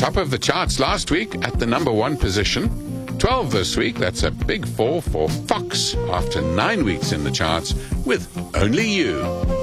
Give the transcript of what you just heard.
Top of the charts last week at the number 1 position. 12 this week, that's a big fall for Fox after 9 weeks in the charts with Only You.